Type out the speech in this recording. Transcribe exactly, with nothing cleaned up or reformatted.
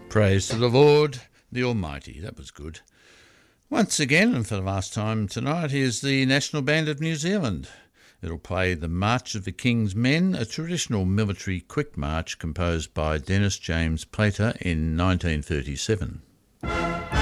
Praise to the Lord, the Almighty. That was good. Once again, and for the last time tonight, here's the National Band of New Zealand. It'll play the March of the King's Men, a traditional military quick march composed by Dennis James Plater in nineteen thirty-seven.